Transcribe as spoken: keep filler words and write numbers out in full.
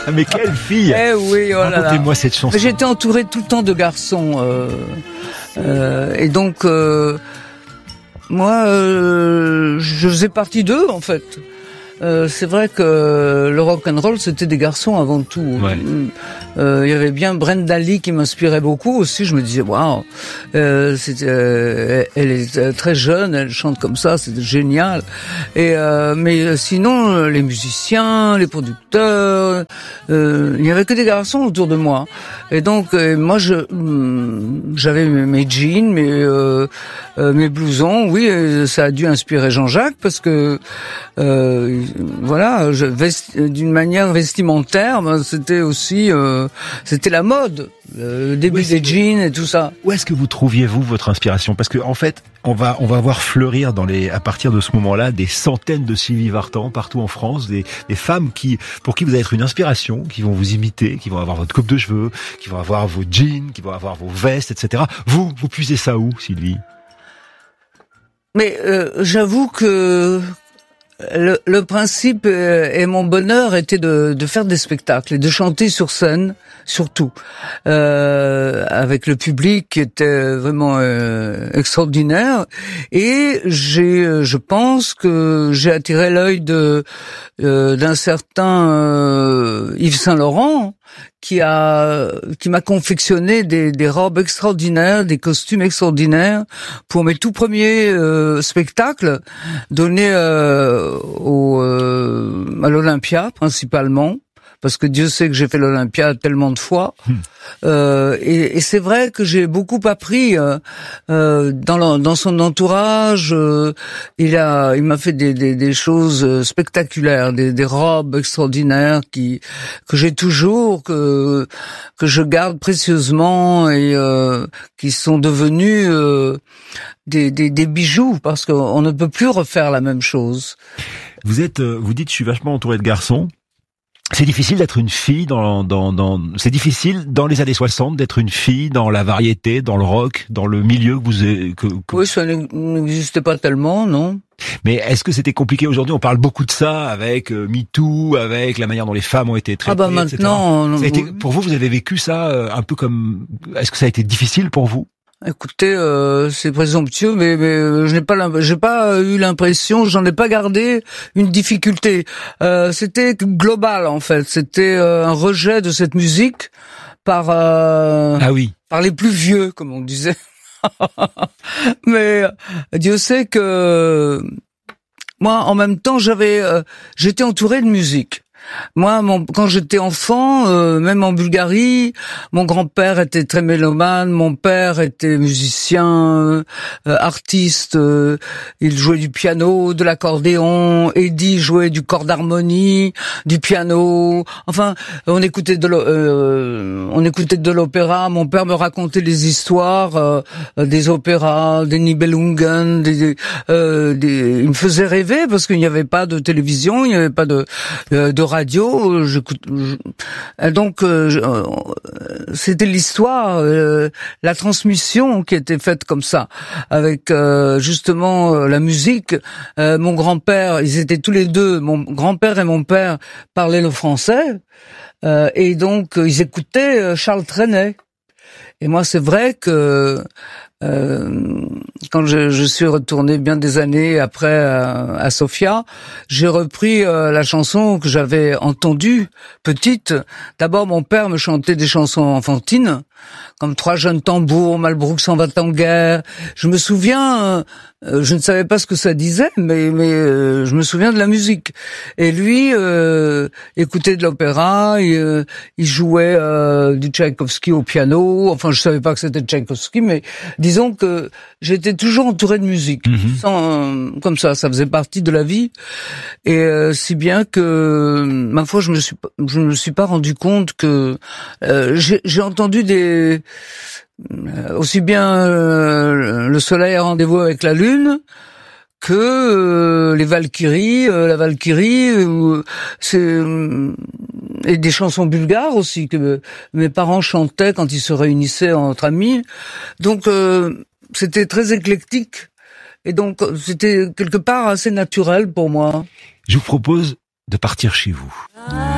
Mais quelle fille! Eh oui, oh là là. Racontez-moi cette chanson. J'étais entourée tout le temps de garçons, euh, euh, et donc euh, moi, euh, je faisais partie d'eux en fait. Euh, c'est vrai que le rock and roll c'était des garçons avant tout. Ouais. Euh, il y avait bien Brenda Lee qui m'inspirait beaucoup aussi. Je me disais waouh, euh, euh, elle est très jeune, elle chante comme ça, c'est génial. Et euh, mais sinon les musiciens, les producteurs, euh, il y avait que des garçons autour de moi. Et donc euh, moi je j'avais mes jeans, mes euh, euh, mes blousons. Oui, ça a dû inspirer Jean-Jacques parce que euh, voilà, je, vest, d'une manière vestimentaire, ben, c'était aussi, euh, c'était la mode, le début des jeans et tout ça. Où est-ce que vous trouviez-vous votre inspiration? Parce que en fait, on va on va voir fleurir dans les à partir de ce moment-là des centaines de Sylvie Vartan partout en France, des des femmes qui pour qui vous allez être une inspiration, qui vont vous imiter, qui vont avoir votre coupe de cheveux, qui vont avoir vos jeans, qui vont avoir vos vestes, et cetera. Vous vous puisez ça où, Sylvie? Mais euh, j'avoue que Le, le principe et mon bonheur était de, de faire des spectacles et de chanter sur scène, surtout euh, avec le public qui était vraiment euh, extraordinaire. Et j'ai, je pense que j'ai attiré l'œil de euh, d'un certain euh, Yves Saint Laurent qui a qui m'a confectionné des, des robes extraordinaires, des costumes extraordinaires pour mes tout premiers euh, spectacles donnés euh, au euh, à l'Olympia principalement. Parce que Dieu sait que j'ai fait l'Olympia tellement de fois. Mmh. Euh, et, et c'est vrai que j'ai beaucoup appris euh, euh, dans, le, dans son entourage. Euh, il a, il m'a fait des, des, des choses spectaculaires, des, des robes extraordinaires qui que j'ai toujours, que que je garde précieusement et euh, qui sont devenus euh, des, des, des bijoux parce qu'on ne peut plus refaire la même chose. Vous êtes, vous dites, je suis vachement entouré de garçons. C'est difficile d'être une fille dans, dans, dans, c'est difficile dans les années soixante d'être une fille dans la variété, dans le rock, dans le milieu que vous avez, que, que... Oui, ça n'existait pas tellement, non. Mais est-ce que c'était compliqué aujourd'hui? On parle beaucoup de ça avec euh, MeToo, avec la manière dont les femmes ont été traitées. Ah bah maintenant, et cetera. Ça a été, pour vous, vous avez vécu ça euh, un peu comme, est-ce que ça a été difficile pour vous? Écoutez, euh, c'est présomptueux, mais, mais je n'ai pas, j'ai pas eu l'impression, j'en ai pas gardé une difficulté. Euh, c'était global en fait, c'était euh, un rejet de cette musique par euh, ah oui, par les plus vieux, comme on disait. Mais Dieu sait que moi, en même temps, j'avais, euh, j'étais entouré de musique. Moi, mon, quand j'étais enfant, euh, même en Bulgarie, mon grand-père était très mélomane, mon père était musicien, euh, artiste, euh, il jouait du piano, de l'accordéon, Eddie jouait du cor d'harmonie, du piano, enfin, on écoutait de euh, on écoutait de l'opéra, mon père me racontait les histoires euh, des opéras, des Nibelungen, des, euh, des, il me faisait rêver parce qu'il n'y avait pas de télévision, il n'y avait pas de, euh, de radio, j'écoute, je, donc euh, je, euh, c'était l'histoire, euh, la transmission qui était faite comme ça, avec euh, justement euh, la musique. Euh, mon grand-père, ils étaient tous les deux, mon grand-père et mon père parlaient le français, euh, et donc euh, ils écoutaient euh, Charles Trenet. Et moi, c'est vrai que euh, quand je, je suis retourné bien des années après à, à Sofia, j'ai repris euh, la chanson que j'avais entendue petite. D'abord, mon père me chantait des chansons enfantines, comme Trois jeunes tambours, Malbrook s'en va en guerre. Je me souviens, euh, je ne savais pas ce que ça disait, mais, mais euh, je me souviens de la musique. Et lui euh, écoutait de l'opéra, il, euh, il jouait euh, du Tchaïkovski au piano. Enfin, je savais pas que c'était Tchaïkovski, mais disons que j'étais toujours entouré de musique, mm-hmm. sans, comme ça, ça faisait partie de la vie. Et euh, si bien que, ma foi, je me suis, je me suis pas rendu compte que euh, j'ai, j'ai entendu des aussi bien euh, le soleil a rendez-vous avec la lune que euh, les Valkyries, euh, la Valkyrie, euh, c'est euh, et des chansons bulgares aussi que mes parents chantaient quand ils se réunissaient entre amis. Donc euh, c'était très éclectique et donc c'était quelque part assez naturel pour moi. Je vous propose de partir chez vous.